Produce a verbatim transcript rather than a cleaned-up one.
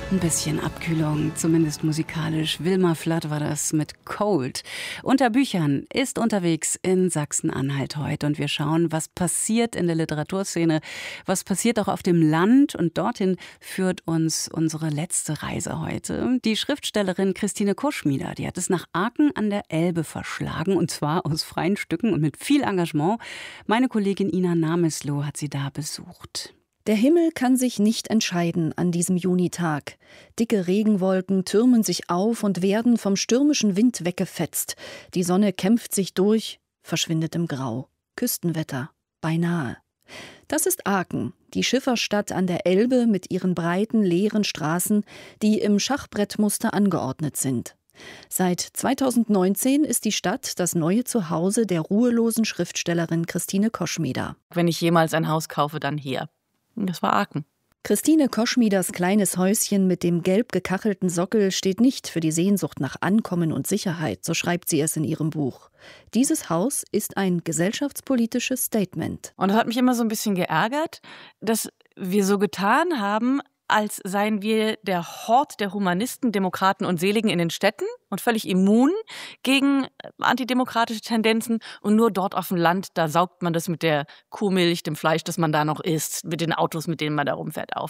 Ein bisschen Abkühlung, zumindest musikalisch. Wilma Flatt war das mit Cold. Unter Büchern ist unterwegs in Sachsen-Anhalt heute. Und wir schauen, was passiert in der Literaturszene, was passiert auch auf dem Land. Und dorthin führt uns unsere letzte Reise heute. Die Schriftstellerin Christine Koschmider, die hat es nach Aachen an der Elbe verschlagen. Und zwar aus freien Stücken und mit viel Engagement. Meine Kollegin Ina Namesloh hat sie da besucht. Der Himmel kann sich nicht entscheiden an diesem Junitag. Dicke Regenwolken türmen sich auf und werden vom stürmischen Wind weggefetzt. Die Sonne kämpft sich durch, verschwindet im Grau. Küstenwetter, beinahe. Das ist Aachen, die Schifferstadt an der Elbe mit ihren breiten, leeren Straßen, die im Schachbrettmuster angeordnet sind. Seit zweitausendneunzehn ist die Stadt das neue Zuhause der ruhelosen Schriftstellerin Christine Koschmider. Wenn ich jemals ein Haus kaufe, dann hier. Das war Aachen. Christine Koschmiders kleines Häuschen mit dem gelb gekachelten Sockel steht nicht für die Sehnsucht nach Ankommen und Sicherheit, so schreibt sie es in ihrem Buch. Dieses Haus ist ein gesellschaftspolitisches Statement. Und das hat mich immer so ein bisschen geärgert, dass wir so getan haben, als seien wir der Hort der Humanisten, Demokraten und Seligen in den Städten und völlig immun gegen antidemokratische Tendenzen. Und nur dort auf dem Land, da saugt man das mit der Kuhmilch, dem Fleisch, das man da noch isst, mit den Autos, mit denen man da rumfährt, auf.